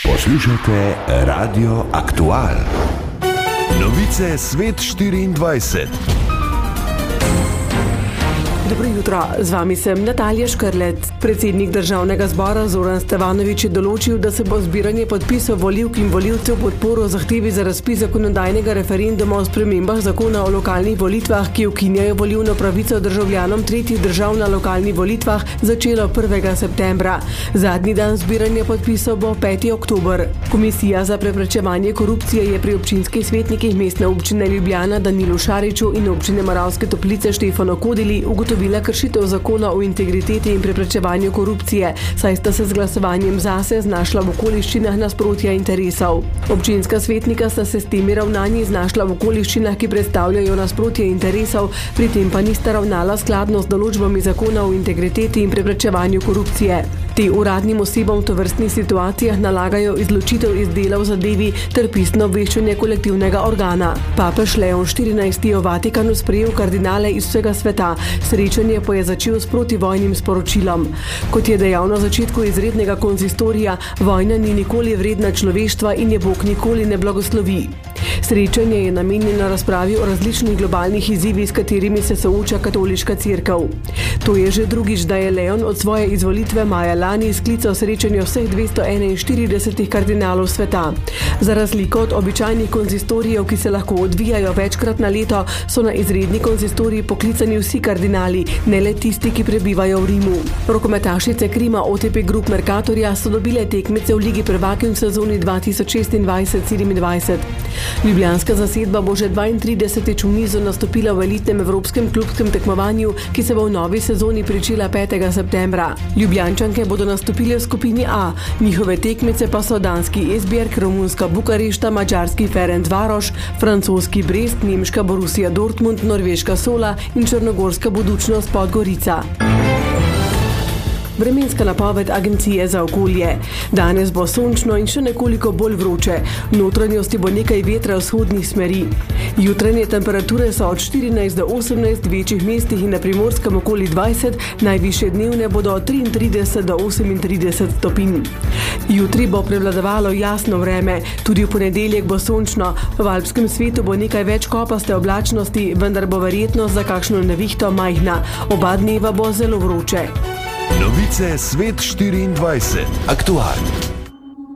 Poslušajte Radio Aktual. Novice Svet 24. Dobro jutro, z vami sem Natalija Škrlec. Predsednik državnega zbora Zoran Stevanović je določil, da se bo zbiranje podpisov volivk in volivcev podporo zahtevi za razpis zakonodajnega referenduma o spremembah zakona o lokalnih volitvah, ki ukinjajo volilno pravico državljanom tretjih držav na lokalnih volitvah, začelo 1. septembra. Zadnji dan zbiranja podpisov bo 5. oktober. Komisija za preprečevanje korupcije je pri občinskih svetnikih Mestne občine Ljubljana Danilu Šariču in občine Moravske Toplice Štefanu Kodeli ugotovila kršitev zakona o integriteti in preprečevanju korupcije, saj sta se z glasovanjem zase znašla v okoliščinah nasprotja interesov. Občinska svetnika sta se s temi ravnanji znašla v okoliščinah, ki predstavljajo nasprotje interesov, pri tem pa nista ravnala skladno z določbami zakona o integriteti in preprečevanju korupcije. Te uradnim osebam v tovrstnih situacijah nalagajo izločitev iz dela v zadevi ter pisno obveščanje kolektivnega organa. Papež Leon XIV je v Vatikanu sprejel kardinale iz vsega sveta, srečanje pa je začel s protivojnim sporočilom. Kot je dejal na začetku izrednega konzistorija, vojna ni nikoli vredna človeštva in je Bog nikoli ne blagoslovi. Srečanje je namenjeno razpravi o različnih globalnih izzivih, s katerimi se sooča katoliška cerkev. To je že drugič, da je Leon od svoje izvolitve maja lani sklical srečanje vseh 241 kardinalov sveta. Za razliko od običajnih konzistorijev, ki se lahko odvijajo večkrat na leto, so na izredni konzistoriji poklicani vsi kardinali, ne le tisti, ki prebivajo v Rimu. Rokometašice Krima OTP Group Mercatorja so dobile tekmice v Ligi prvakinj v sezoni 2026-27. Ljubljanska zasedba bo že 32. v nizu nastopila v elitnem evropskem klubskem tekmovanju, ki se bo v novi sezoni pričela 5. septembra. Ljubljančanke bodo nastopile v skupini A, njihove tekmice pa so danski Esbjerg, romunska Bukarešta, mačarski Ferencvaroš, francoski Brest, nemška Borussia Dortmund, norveška Sola in črnogorska Budućnost Podgorica. Vremenska napoved Agencije za okolje. Danes bo sončno in še nekoliko bolj vroče. V notranjosti bo nekaj vetra vzhodnih smeri. Jutranje temperature so od 14 do 18 v večjih mestih in na Primorskem okoli 20, najvišje dnevne bodo od 33 do 38 stopinj. Jutri bo prevladovalo jasno vreme, tudi v ponedeljek bo sončno. V alpskem svetu bo nekaj več kopaste oblačnosti, vendar bo verjetnost za kakšno nevihto majhna. Oba dneva bo zelo vroče. Novice Svet 24. Aktualni.